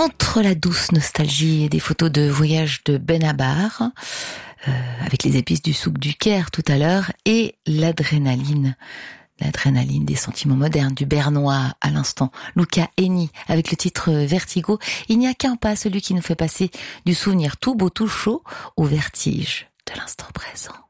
Entre la douce nostalgie et des photos de voyage de Benabar, avec les épices du souk du Caire tout à l'heure, et l'adrénaline des sentiments modernes, du bernois à l'instant, Luca Hegyi avec le titre Vertigo. Il n'y a qu'un pas, celui qui nous fait passer du souvenir tout beau, tout chaud, au vertige de l'instant présent.